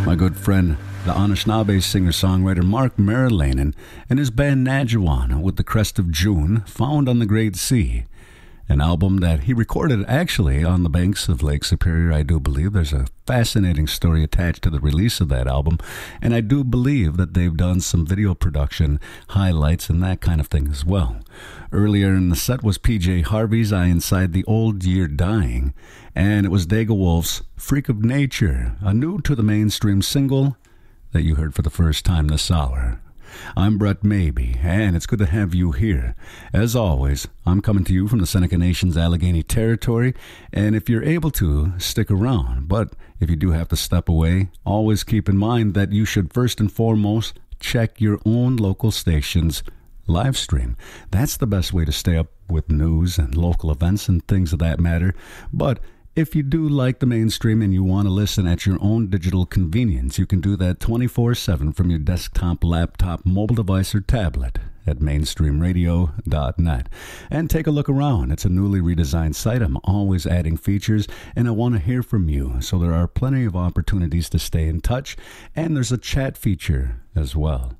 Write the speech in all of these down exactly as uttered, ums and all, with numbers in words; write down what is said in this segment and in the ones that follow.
my good friend, the Anishinaabe singer-songwriter Mark Merlanen and his band Nadjuan with The Crest of June, Found on the Great Sea. An album that he recorded actually on the banks of Lake Superior, I do believe. There's a fascinating story attached to the release of that album, and I do believe that they've done some video production highlights and that kind of thing as well. Earlier in the set was P J Harvey's Eye Inside the Old Year Dying, and it was Dega Wolf's Freak of Nature, a new to the mainstream single that you heard for the first time this hour. I'm Brett Maybe, and it's good to have you here. As always, I'm coming to you from the Seneca Nation's Allegheny Territory, and if you're able to, stick around. But if you do have to step away, always keep in mind that you should first and foremost check your own local station's live stream. That's the best way to stay up with news and local events and things of that matter. But if you do like the mainstream and you want to listen at your own digital convenience, you can do that twenty-four seven from your desktop, laptop, mobile device, or tablet at mainstream radio dot net. And take a look around. It's a newly redesigned site. I'm always adding features, and I want to hear from you. So there are plenty of opportunities to stay in touch, and there's a chat feature as well.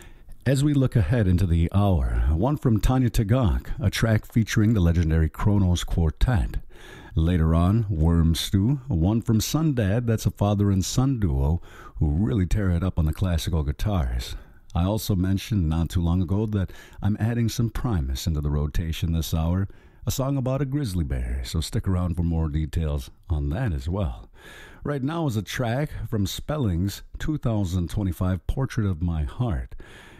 As we look ahead into the hour, one from Tanya Tagaq, a track featuring the legendary Kronos Quartet. Later on, Worm Stew, one from Sundad, that's a father and son duo who really tear it up on the classical guitars. I also mentioned not too long ago that I'm adding some Primus into the rotation this hour, a song about a grizzly bear, so stick around for more details on that as well. Right now is a track from Spelling's two thousand twenty-five Portrait of My Heart.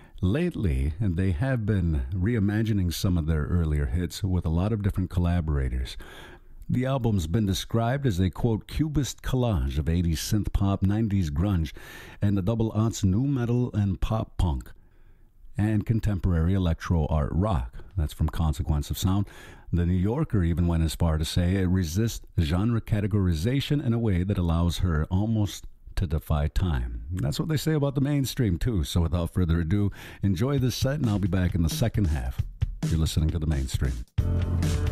Lately, they have been reimagining some of their earlier hits with a lot of different collaborators. The album's been described as a, quote, cubist collage of eighties synth-pop, nineties grunge, and the double-aughts nu metal and pop-punk, and contemporary electro-art rock. That's from Consequence of Sound. The New Yorker even went as far to say it resists genre categorization in a way that allows her almost to defy time. That's what they say about the mainstream, too. So without further ado, enjoy this set, and I'll be back in the second half. You're listening to The Mainstream.